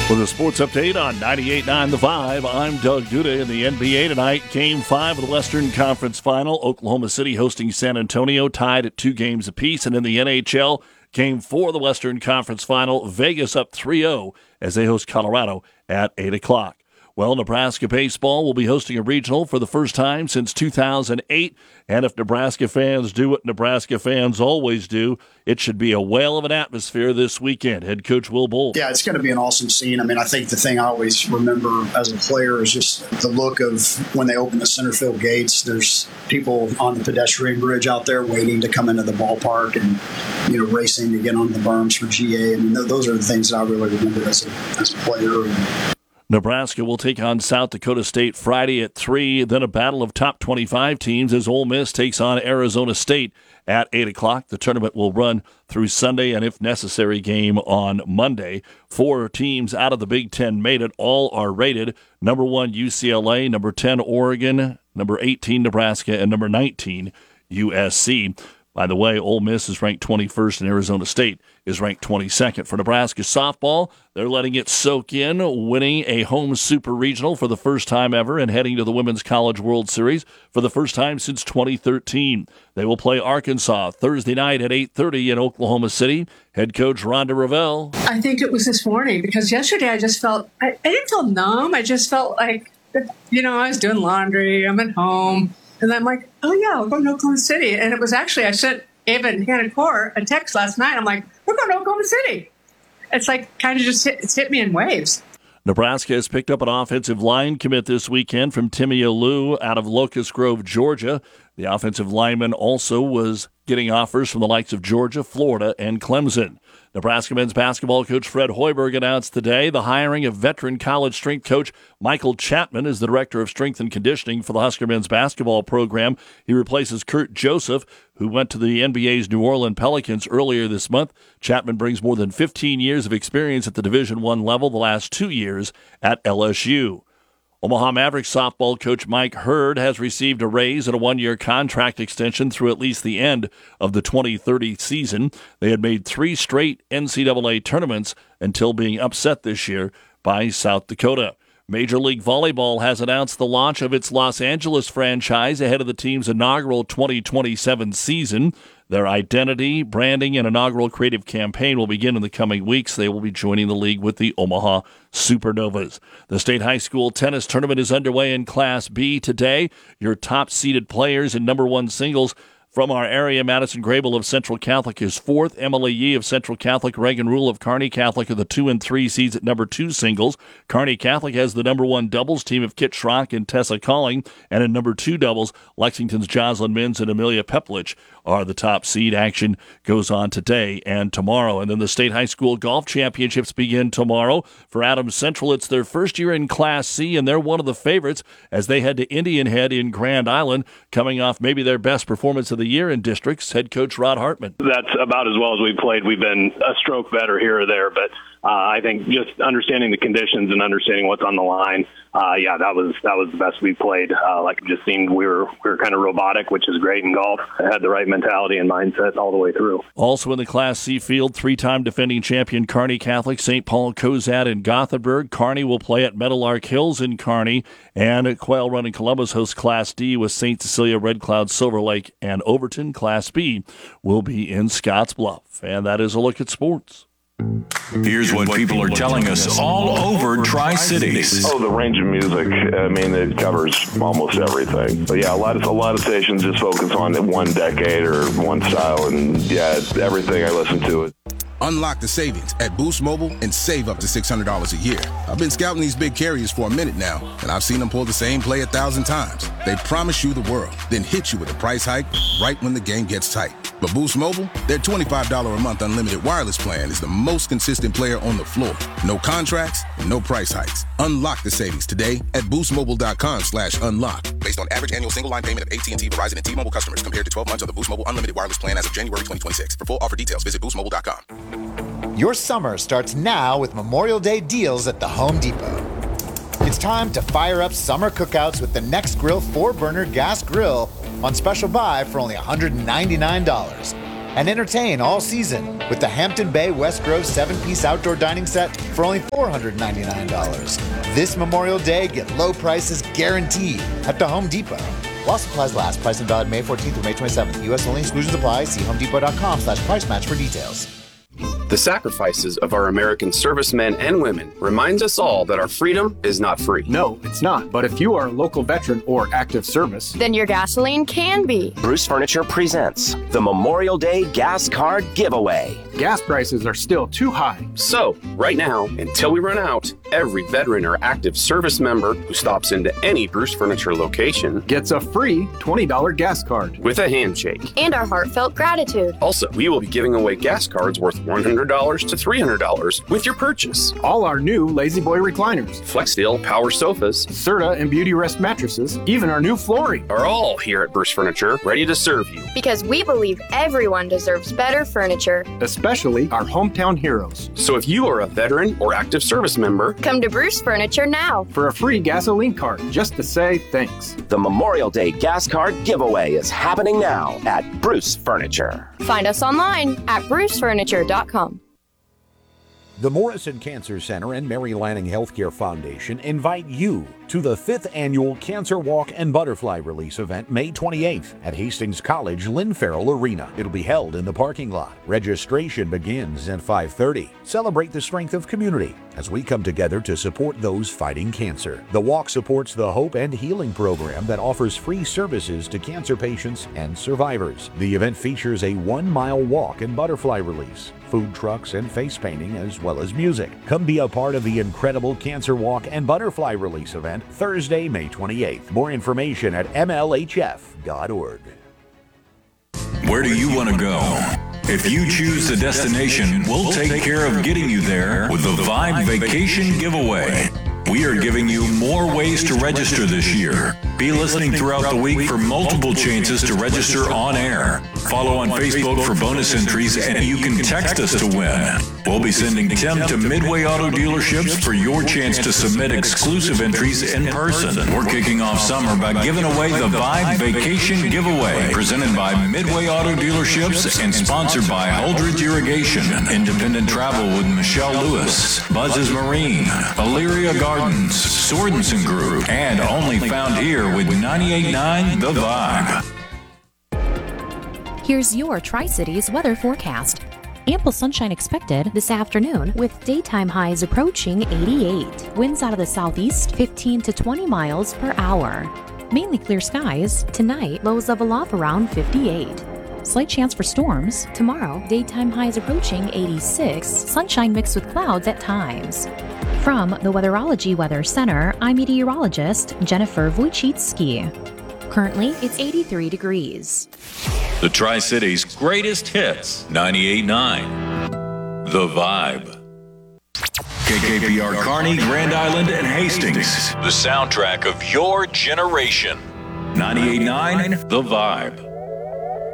With a sports update on 98.9 The Vibe, I'm Doug Duda. In the NBA tonight, Game 5 of the Western Conference Final. Oklahoma City hosting San Antonio, tied at 2 games apiece. And in the NHL, Game 4 of the Western Conference Final, Vegas up 3-0 as they host Colorado at 8 o'clock. Well, Nebraska baseball will be hosting a regional for the first time since 2008. And if Nebraska fans do what Nebraska fans always do, it should be a whale of an atmosphere this weekend. Head coach Will Bull. Yeah, it's going to be an awesome scene. I mean, I think the thing I always remember as a player is just the look of when they open the center field gates. There's people on the pedestrian bridge out there waiting to come into the ballpark and, racing to get on the berms for GA. I mean, those are the things that I really remember as a player. Nebraska will take on South Dakota State Friday at 3, then a battle of top 25 teams as Ole Miss takes on Arizona State at 8 o'clock. The tournament will run through Sunday and, if necessary, game on Monday. 4 teams out of the Big Ten made it. All are rated. Number 1, UCLA, number 10, Oregon, number 18, Nebraska, and number 19, USC. By the way, Ole Miss is ranked 21st and Arizona State is ranked 22nd. For Nebraska softball, they're letting it soak in, winning a home super regional for the first time ever and heading to the Women's College World Series for the first time since 2013. They will play Arkansas Thursday night at 8:30 in Oklahoma City. Head coach Rhonda Revelle. I think it was this morning because yesterday I just felt, I didn't feel numb. I just felt like, I was doing laundry, I'm at home. And I'm like, oh, yeah, we're going to Oklahoma City. And it was actually, I sent Ava and Hannah Core a text last night. I'm like, we're going to Oklahoma City. It's like kind of just hit me in waves. Nebraska has picked up an offensive line commit this weekend from Timmy Alou out of Locust Grove, Georgia. The offensive lineman also was getting offers from the likes of Georgia, Florida, and Clemson. Nebraska men's basketball coach Fred Hoiberg announced today the hiring of veteran college strength coach Michael Chapman as the director of strength and conditioning for the Husker men's basketball program. He replaces Kurt Joseph, who went to the NBA's New Orleans Pelicans earlier this month. Chapman brings more than 15 years of experience at the Division I level, the last 2 years at LSU. Omaha Mavericks softball coach Mike Hurd has received a raise and a 1-year contract extension through at least the end of the 2030 season. They had made 3 straight NCAA tournaments until being upset this year by South Dakota. Major League Volleyball has announced the launch of its Los Angeles franchise ahead of the team's inaugural 2027 season. Their identity, branding, and inaugural creative campaign will begin in the coming weeks. They will be joining the league with the Omaha Supernovas. The state high school tennis tournament is underway in Class B today. Your top-seeded players in number 1 singles from our area, Madison Grable of Central Catholic is 4th. Emily Yee of Central Catholic, Reagan Rule of Kearney Catholic are the 2 and 3 seeds at number 2 singles. Kearney Catholic has the number 1 doubles team of Kit Schrock and Tessa Calling, and in number 2 doubles, Lexington's Jocelyn Minz and Amelia Peplich are the top seed. Action goes on today and tomorrow. And then the state high school golf championships begin tomorrow. For Adams Central, it's their first year in Class C, and they're one of the favorites as they head to Indian Head in Grand Island, coming off maybe their best performance of the year in districts. Head coach Rod Hartman. That's about as well as we've played. We've been a stroke better here or there, but I think just understanding the conditions and understanding what's on the line, that was the best we played. It just seemed we were kind of robotic, which is great in golf. I had the right mentality and mindset all the way through. Also in the Class C field, 3-time defending champion Kearney Catholic, St. Paul, Cozad, and Gothenburg. Kearney will play at Meadowlark Hills in Kearney, and Quail Run in Columbus hosts Class D with St. Cecilia, Red Cloud, Silver Lake, and Overton. Class B will be in Scottsbluff. And that is a look at sports. Here's what people are telling us all over Tri-Cities. Oh, the range of music. I mean, it covers almost everything. But yeah, a lot of stations just focus on one decade or one style, and yeah, it's everything I listen to. Unlock the savings at Boost Mobile and save up to $600 a year. I've been scouting these big carriers for a minute now, and I've seen them pull the same play 1,000 times. They promise you the world, then hit you with a price hike right when the game gets tight. But Boost Mobile, their $25 a month unlimited wireless plan is the most consistent player on the floor. No contracts, no price hikes. Unlock the savings today at boostmobile.com/unlock. Based on average annual single line payment of AT&T, Verizon, and T-Mobile customers compared to 12 months of the Boost Mobile unlimited wireless plan as of January 2026. For full offer details, visit boostmobile.com. Your summer starts now with Memorial Day deals at the Home Depot. It's time to fire up summer cookouts with the Next Grill 4-burner gas grill on special buy for only $199. and entertain all season with the Hampton Bay West Grove 7-piece outdoor dining set for only $499. This Memorial Day, get low prices guaranteed at the Home Depot. While supplies last, pricing valid May 14th through May 27th. U.S. only, exclusions apply. See homedepot.com/price match for details. The sacrifices of our American servicemen and women reminds us all that our freedom is not free. No, it's not. But if you are a local veteran or active service, then your gasoline can be. Bruce Furniture presents the Memorial Day Gas Card Giveaway. Gas prices are still too high. So, right now, until we run out, every veteran or active service member who stops into any Bruce Furniture location gets a free $20 gas card with a handshake and our heartfelt gratitude. Also, we will be giving away gas cards worth $100 to $300 with your purchase. All our new Lazy Boy recliners, FlexSteel power sofas, Serta and Beauty Rest mattresses, even our new flooring are all here at Bruce Furniture, ready to serve you. Because we believe everyone deserves better furniture, especially our hometown heroes. So if you are a veteran or active service member, come to Bruce Furniture now for a free gasoline card just to say thanks. The Memorial Day Gas Card Giveaway is happening now at Bruce Furniture. Find us online at brucefurniture.com. The Morrison Cancer Center and Mary Lanning Healthcare Foundation invite you to the 5th Annual Cancer Walk and Butterfly Release event May 28th at Hastings College Lynn Farrell Arena. It'll be held in the parking lot. Registration begins at 5:30. Celebrate the strength of community as we come together to support those fighting cancer. The walk supports the Hope and Healing program that offers free services to cancer patients and survivors. The event features a 1-mile walk and butterfly release, food trucks and face painting, as well as music. Come be a part of the incredible Cancer Walk and Butterfly Release event Thursday, May 28th. More information at mlhf.org. Where do you want to go? If you choose the destination, we'll take care of getting you there with the Vibe Vacation Giveaway. We are giving you more ways to register this year. Be listening throughout the week for multiple chances to register on air. Follow on Facebook for bonus entries, and you can text us to win. We'll be sending Tim to Midway Auto Dealerships for your chance to submit exclusive entries in person. We're kicking off summer by giving away the Vibe Vacation Giveaway, presented by Midway Auto Dealerships and sponsored by Holdridge Irrigation, Independent Travel with Michelle Lewis, Buzz's Marine, Illyria Gardens, Sorensen Group, and only found here with 98.9 The Vibe. Here's your Tri-Cities weather forecast. Ample sunshine expected this afternoon with daytime highs approaching 88. Winds out of the southeast 15 to 20 miles per hour. Mainly clear skies. Tonight, lows level off around 58. Slight chance for storms. Tomorrow, daytime highs approaching 86. Sunshine mixed with clouds at times. From the Weatherology Weather Center, I'm meteorologist Jennifer Wojcicki. Currently, it's 83 degrees. The Tri-Cities' greatest hits, 98.9 The Vibe. KKPR Kearney, Grand Island, and Hastings. The soundtrack of your generation. 98.9 The Vibe.